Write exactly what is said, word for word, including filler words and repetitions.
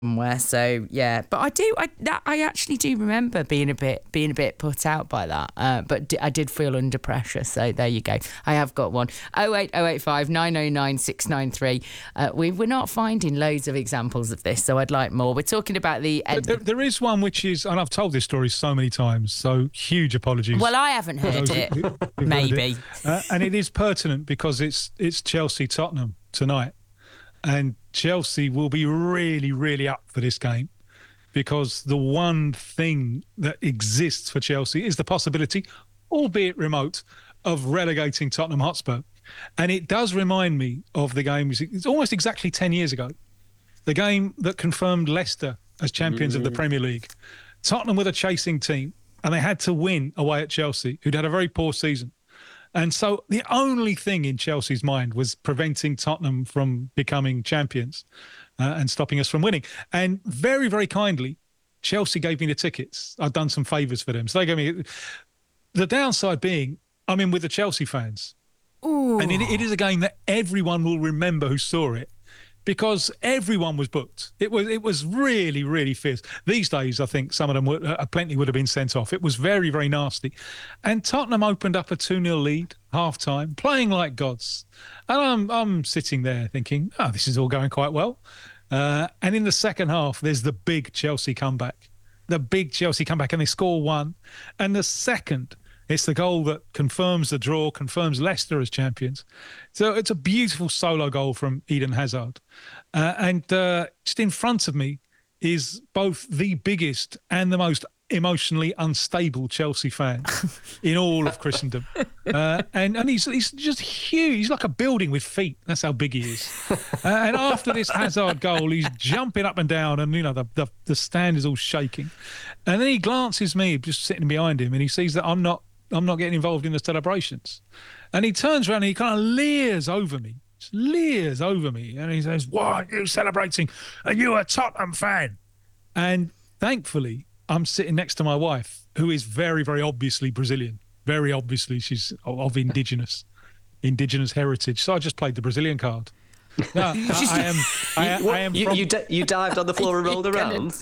somewhere. So yeah, but I do. I that, I actually do remember being a bit being a bit put out by that. Uh, but d- I did feel under pressure. So there you go. I have got one. Oh eight oh eight five nine oh nine six nine three. Uh, we we're not finding loads of examples of this, so I'd like more. We're talking about the. Ed- there, there is one which is, and I've told this story so many times. So huge apologies. Well, I haven't heard it. Who, Maybe. Heard it. Uh, and it is pertinent because it's it's Chelsea Tottenham tonight. And Chelsea will be really, really up for this game because the one thing that exists for Chelsea is the possibility, albeit remote, of relegating Tottenham Hotspur. And it does remind me of the game, it's almost exactly ten years ago, the game that confirmed Leicester as champions mm-hmm. of the Premier League. Tottenham were the chasing team and they had to win away at Chelsea, who'd had a very poor season. And so the only thing in Chelsea's mind was preventing Tottenham from becoming champions uh, and stopping us from winning. And very, very kindly, Chelsea gave me the tickets. I've done some favours for them. So they gave me... The downside being, I'm in with the Chelsea fans. Ooh. And it, it is a game that everyone will remember who saw it because everyone was booked. It was it was really, really fierce. These days, I think some of them, would, uh, plenty would have been sent off. It was very, very nasty. And Tottenham opened up a two nil lead, half-time, playing like gods. And I'm, I'm sitting there thinking, oh, this is all going quite well. Uh, and in the second half, there's the big Chelsea comeback. The big Chelsea comeback, and they score one. And the second... It's the goal that confirms the draw, confirms Leicester as champions. So it's a beautiful solo goal from Eden Hazard. Uh, and uh, just in front of me is both the biggest and the most emotionally unstable Chelsea fan in all of Christendom. Uh, and and he's, he's just huge. He's like a building with feet. That's how big he is. Uh, and after this Hazard goal, he's jumping up and down and, you know, the, the, the stand is all shaking. And then he glances me, just sitting behind him, and he sees that I'm not I'm not getting involved in the celebrations. And he turns around and he kind of leers over me, just leers over me. And he says, "Why are you celebrating? Are you a Tottenham fan?" And thankfully, I'm sitting next to my wife, who is very, very obviously Brazilian. Very obviously, she's of indigenous, indigenous heritage. So I just played the Brazilian card. No, I, I am. I, you, I am. You, from, you, d- you dived on the floor and rolled around.